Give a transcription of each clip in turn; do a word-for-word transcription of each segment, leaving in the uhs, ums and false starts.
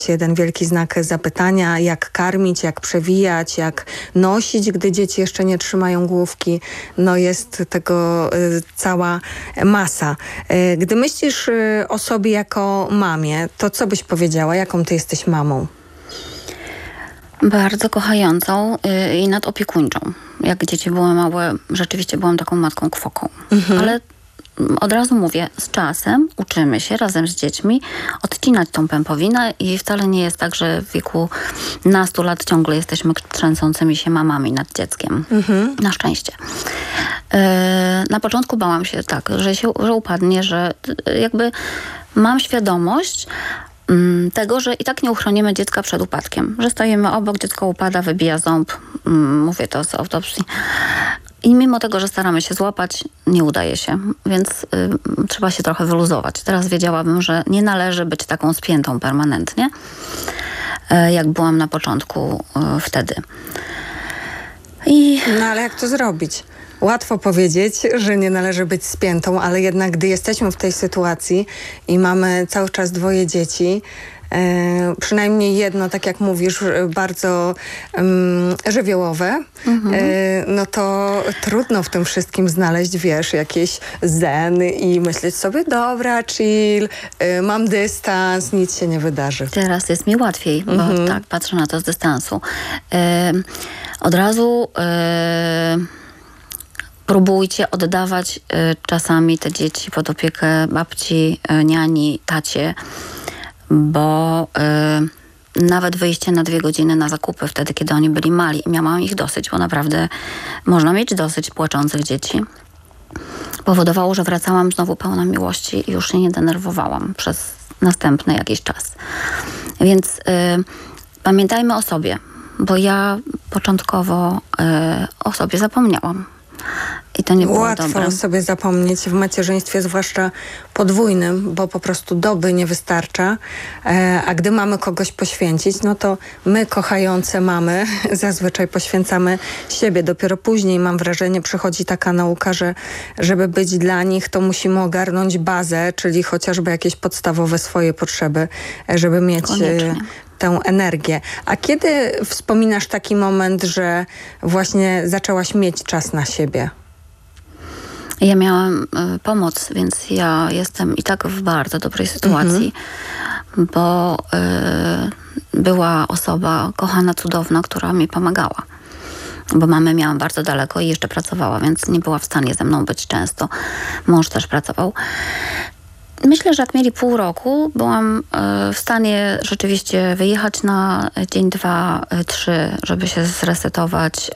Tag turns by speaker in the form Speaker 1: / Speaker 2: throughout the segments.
Speaker 1: jeden wielki znak zapytania, jak karmić, jak przewijać, jak nosić, gdy dzieci jeszcze nie trzymają główki. No jest tego y, cała masa. Y, gdy myślisz y, o sobie jako mamie, to co byś powiedziała? Jaką ty jesteś mamą?
Speaker 2: Bardzo kochającą yy, i nadopiekuńczą. Jak dzieci były małe, rzeczywiście byłam taką matką kwoką. Mhm. Ale od razu mówię, z czasem uczymy się razem z dziećmi odcinać tą pępowinę i wcale nie jest tak, że w wieku nastu lat ciągle jesteśmy trzęsącymi się mamami nad dzieckiem. Mhm. Na szczęście. Yy, na początku bałam się tak, że, się, że upadnie, że jakby mam świadomość yy, tego, że i tak nie uchronimy dziecka przed upadkiem. Że stoimy obok, dziecko upada, wybija ząb. Yy, mówię to z autopsji. I mimo tego, że staramy się złapać, nie udaje się, więc y, trzeba się trochę wyluzować. Teraz wiedziałabym, że nie należy być taką spiętą permanentnie, y, jak byłam na początku y, wtedy.
Speaker 1: I... No ale jak to zrobić? Łatwo powiedzieć, że nie należy być spiętą, ale jednak gdy jesteśmy w tej sytuacji i mamy cały czas dwoje dzieci, E, przynajmniej jedno, tak jak mówisz, bardzo um, żywiołowe, mhm. e, no to trudno w tym wszystkim znaleźć, wiesz, jakieś zen i myśleć sobie, dobra, chill, e, mam dystans, nic się nie wydarzy.
Speaker 2: Teraz jest mi łatwiej, bo mhm. tak, patrzę na to z dystansu. E, od razu e, próbujcie oddawać e, czasami te dzieci pod opiekę babci, e, niani, tacie, bo y, nawet wyjście na dwie godziny na zakupy wtedy, kiedy oni byli mali, miałam ich dosyć, bo naprawdę można mieć dosyć płaczących dzieci, powodowało, że wracałam znowu pełna miłości i już się nie denerwowałam przez następny jakiś czas. Więc y, pamiętajmy o sobie, bo ja początkowo y, o sobie zapomniałam. I to nie było
Speaker 1: Łatwo
Speaker 2: dobre.
Speaker 1: sobie zapomnieć w macierzyństwie, zwłaszcza podwójnym, bo po prostu doby nie wystarcza. E, a gdy mamy kogoś poświęcić, no to my, kochające mamy, zazwyczaj poświęcamy siebie. Dopiero później, mam wrażenie, przychodzi taka nauka, że żeby być dla nich, to musimy ogarnąć bazę, czyli chociażby jakieś podstawowe swoje potrzeby, żeby mieć e, tę energię. A kiedy wspominasz taki moment, że właśnie zaczęłaś mieć czas na siebie?
Speaker 2: Ja miałam y, pomoc, więc ja jestem i tak w bardzo dobrej sytuacji, mhm. bo y, była osoba kochana, cudowna, która mi pomagała. Bo mamę miałam bardzo daleko i jeszcze pracowała, więc nie była w stanie ze mną być często. Mąż też pracował. Myślę, że jak mieli pół roku, byłam y, w stanie rzeczywiście wyjechać na dzień, dwa, y, trzy, żeby się zresetować.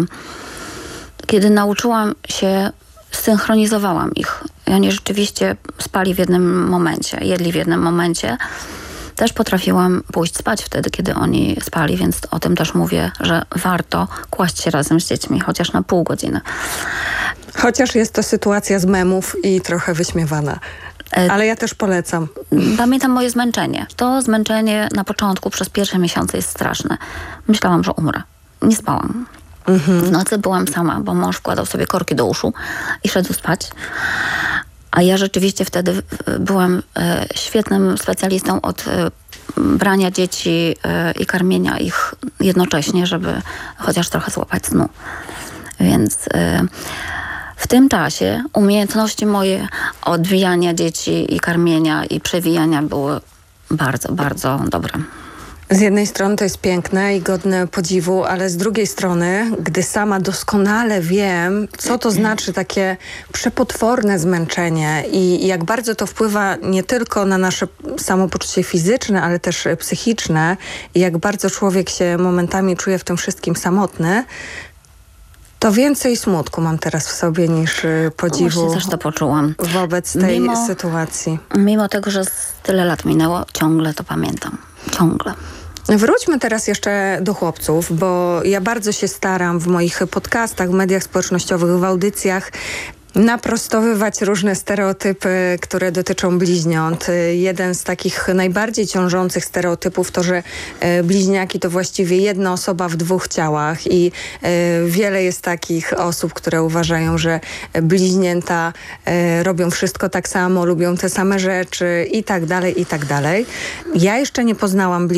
Speaker 2: Y, kiedy nauczyłam się, synchronizowałam ich. I oni rzeczywiście spali w jednym momencie, jedli w jednym momencie. Też potrafiłam pójść spać wtedy, kiedy oni spali, więc o tym też mówię, że warto kłaść się razem z dziećmi, chociaż na pół godziny.
Speaker 1: Chociaż jest to sytuacja z memów i trochę wyśmiewana. Ale ja też polecam.
Speaker 2: Pamiętam moje zmęczenie. To zmęczenie na początku przez pierwsze miesiące jest straszne. Myślałam, że umrę. Nie spałam. Mhm. W nocy byłam sama, bo mąż wkładał sobie korki do uszu i szedł spać. A ja rzeczywiście wtedy byłam e, świetnym specjalistą od e, brania dzieci e, i karmienia ich jednocześnie, żeby chociaż trochę złapać snu. Więc e, w tym czasie umiejętności moje odwijania dzieci i karmienia i przewijania były bardzo, bardzo dobre.
Speaker 1: Z jednej strony to jest piękne i godne podziwu, ale z drugiej strony, gdy sama doskonale wiem, co to znaczy takie przepotworne zmęczenie i jak bardzo to wpływa nie tylko na nasze samopoczucie fizyczne, ale też psychiczne i jak bardzo człowiek się momentami czuje w tym wszystkim samotny, to więcej smutku mam teraz w sobie niż podziwu.
Speaker 2: Właśnie też to poczułam.
Speaker 1: Wobec tej
Speaker 2: mimo,
Speaker 1: sytuacji.
Speaker 2: Mimo tego, że tyle lat minęło, ciągle to pamiętam. Ciągle.
Speaker 1: Wróćmy teraz jeszcze do chłopców, bo ja bardzo się staram w moich podcastach, w mediach społecznościowych, w audycjach naprostowywać różne stereotypy, które dotyczą bliźniąt. Jeden z takich najbardziej ciążących stereotypów to, że e, bliźniaki to właściwie jedna osoba w dwóch ciałach i e, wiele jest takich osób, które uważają, że bliźnięta e, robią wszystko tak samo, lubią te same rzeczy i tak dalej, i tak dalej. Ja jeszcze nie poznałam bliźniąt,